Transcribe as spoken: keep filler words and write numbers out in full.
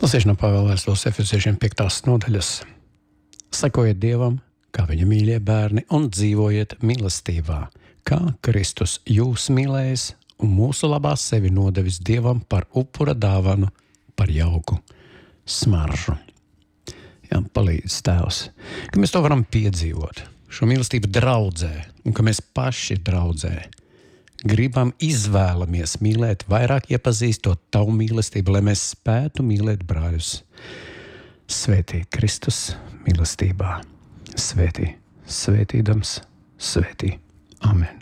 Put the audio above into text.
Lasīšu no Pāvila vēstules Efeziešiem piektās nodaļas. Sekojiet Dievam, kā viņa mīļie bērni, un dzīvojiet mīlestībā, kā Kristus jūs mīlējis un mūsu labā sevi nodevis Dievam par upura dāvanu, par jauku smaržu. Jā, palīdz Tēvs, ka mēs to varam piedzīvot, šo mīlestību draudzē, un ka mēs paši draudzē gribam, izvēlamies mīlēt, vairāk iepazīstot tavu mīlestību, lai mēs spētu mīlēt brāļus. Svētī Kristus mīlestībā. Svētī, svētīdams, svētī. Amen.